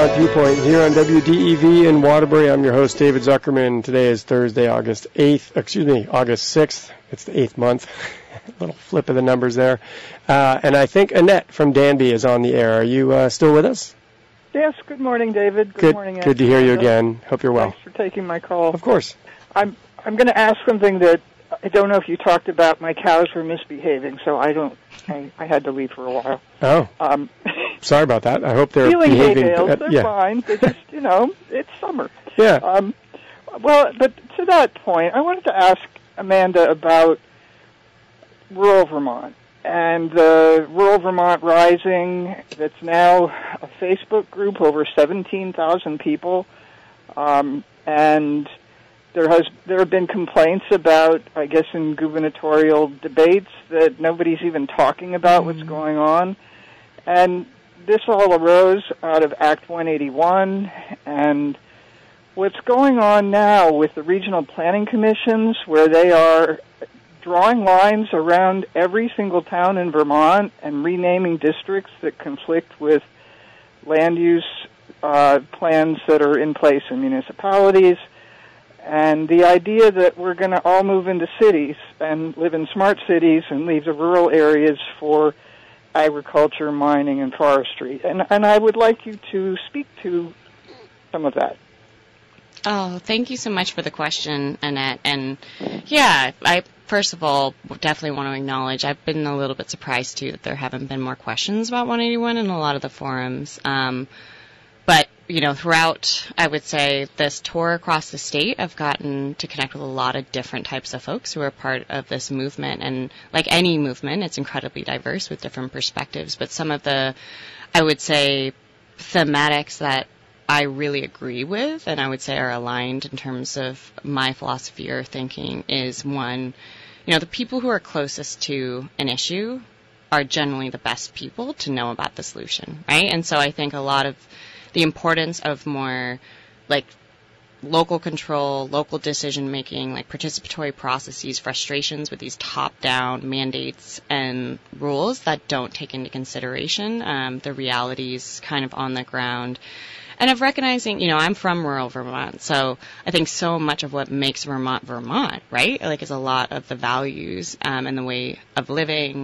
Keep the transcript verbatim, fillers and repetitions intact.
Vermont Viewpoint here on W D E V in Waterbury. I'm your host, David Zuckerman. Today is Thursday, August eighth, excuse me, August sixth. It's the eighth month. A little flip of the numbers there. Uh, and I think Annette from Danby is on the air. Are you uh, still with us? Yes, good morning, David. Good, good morning, Good to hear you again. Hope you're well. Thanks for taking my call. Of course. I'm I'm going to ask something that I don't know if you talked about. My cows were misbehaving, so I don't. I, I had to leave for a while. Oh. Um, Sorry about that. I hope they're feeling behaving. hay bales, Uh, they're yeah. fine. They just, you know, it's summer. Yeah. Um, well, but to that point, I wanted to ask Amanda about rural Vermont and the Rural Vermont Rising. That's now a Facebook group, over seventeen thousand people, um, and there has there have been complaints about, I guess, in gubernatorial debates that nobody's even talking about mm-hmm. what's going on, and this all arose out of Act one eighty-one, and what's going on now with the regional planning commissions, where they are drawing lines around every single town in Vermont and renaming districts that conflict with land use uh, plans that are in place in municipalities, and the idea that we're going to all move into cities and live in smart cities and leave the rural areas for agriculture, mining, and forestry. And, and I would like you to speak to some of that. Oh, thank you so much for the question, Annette. And yeah, I first of all definitely want to acknowledge I've been a little bit surprised too that there haven't been more questions about one eighty-one in a lot of the forums. Um, but you know, throughout, I would say, this tour across the state, I've gotten to connect with a lot of different types of folks who are part of this movement. And like any movement, it's incredibly diverse with different perspectives. But some of the, I would say, thematics that I really agree with and I would say are aligned in terms of my philosophy or thinking is, one, you know, the people who are closest to an issue are generally the best people to know about the solution, right? And so I think a lot of the importance of more like local control, local decision making, like participatory processes, frustrations with these top-down mandates and rules that don't take into consideration um, the realities kind of on the ground. And of recognizing, you know, I'm from rural Vermont, so I think so much of what makes Vermont Vermont, right, like is a lot of the values um, and the way of living